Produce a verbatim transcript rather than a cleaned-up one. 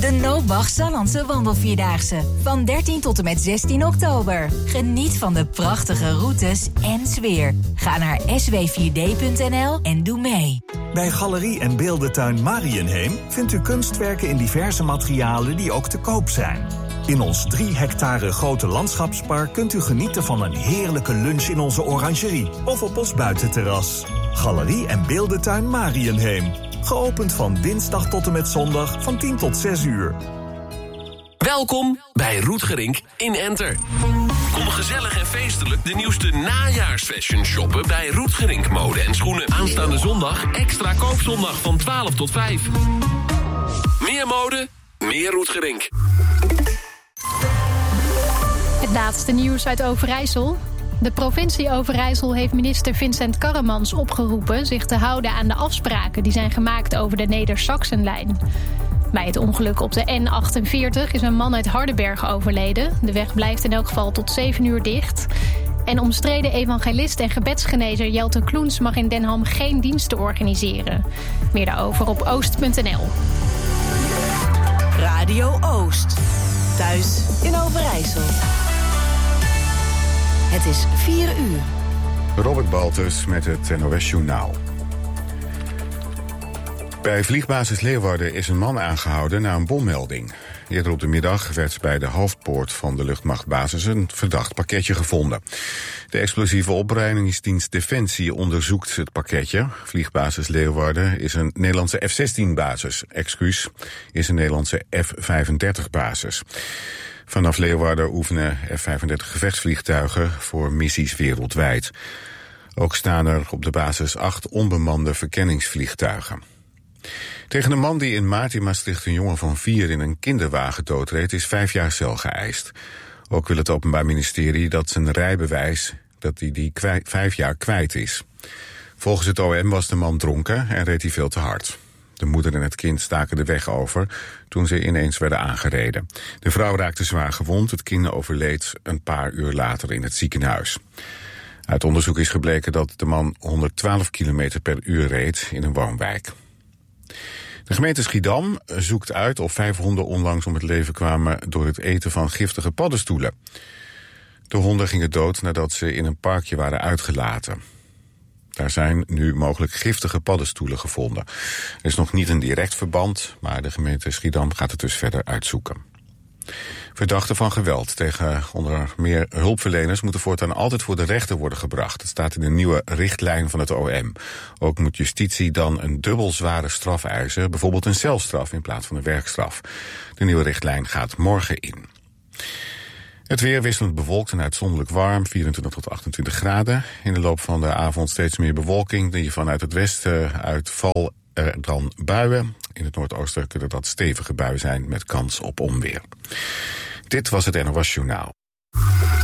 De Noobach Sallandse Wandelvierdaagse. Van dertien tot en met zestien oktober. Geniet van de prachtige routes en sfeer. Ga naar s w vier d punt n l en doe mee. Bij Galerie en Beeldentuin Mariënheem vindt u kunstwerken in diverse materialen die ook te koop zijn. In ons drie hectare grote landschapspark kunt u genieten van een heerlijke lunch in onze orangerie of op ons buitenterras. Galerie en Beeldentuin Mariënheem. Geopend van dinsdag tot en met zondag van tien tot zes uur. Welkom bij Roetgerink in Enter. Kom gezellig en feestelijk de nieuwste najaarsfashion shoppen bij Roetgerink Mode en Schoenen. Aanstaande zondag extra koopzondag van twaalf tot vijf. Meer mode, meer Roetgerink. Het laatste nieuws uit Overijssel. De provincie Overijssel heeft minister Vincent Karremans opgeroepen zich te houden aan de afspraken die zijn gemaakt over de Neder-Saxenlijn. Bij het ongeluk op de N achtenveertig is een man uit Hardenberg overleden. De weg blijft in elk geval tot zeven uur dicht. En omstreden evangelist en gebedsgenezer Jelte Kloens mag in Den Ham geen diensten organiseren. Meer daarover op oost punt n l. Radio Oost. Thuis in Overijssel. Het is vier uur. Robert Baltus met het N O S Journaal. Bij vliegbasis Leeuwarden is een man aangehouden na een bommelding. Eerder op de middag werd bij de hoofdpoort van de luchtmachtbasis een verdacht pakketje gevonden. De explosieve opruimingsdienst Defensie onderzoekt het pakketje. Vliegbasis Leeuwarden is een Nederlandse F zestien basis. Excuus is een Nederlandse F vijfendertig basis. Vanaf Leeuwarden oefenen F vijfendertig gevechtsvliegtuigen voor missies wereldwijd. Ook staan er op de basis acht onbemande verkenningsvliegtuigen. Tegen een man die in maart in Maastricht een jongen van vier in een kinderwagen doodreed is vijf jaar cel geëist. Ook wil het Openbaar Ministerie dat zijn rijbewijs dat hij die kwijt, vijf jaar kwijt is. Volgens het O M was de man dronken en reed hij veel te hard. De moeder en het kind staken de weg over toen ze ineens werden aangereden. De vrouw raakte zwaar gewond, het kind overleed een paar uur later in het ziekenhuis. Uit onderzoek is gebleken dat de man honderdtwaalf kilometer per uur reed in een woonwijk. De gemeente Schiedam zoekt uit of vijf honden onlangs om het leven kwamen door het eten van giftige paddenstoelen. De honden gingen dood nadat ze in een parkje waren uitgelaten. Daar zijn nu mogelijk giftige paddenstoelen gevonden. Er is nog niet een direct verband, maar de gemeente Schiedam gaat het dus verder uitzoeken. Verdachten van geweld tegen onder meer hulpverleners moeten voortaan altijd voor de rechter worden gebracht. Dat staat in de nieuwe richtlijn van het O M. Ook moet justitie dan een dubbel zware straf eisen, bijvoorbeeld een celstraf in plaats van een werkstraf. De nieuwe richtlijn gaat morgen in. Het weer wisselend bewolkt en uitzonderlijk warm, vierentwintig tot achtentwintig graden. In de loop van de avond steeds meer bewolking, die vanuit het westen uitval er dan buien. In het noordoosten kunnen dat stevige buien zijn met kans op onweer. Dit was het N O S Journaal.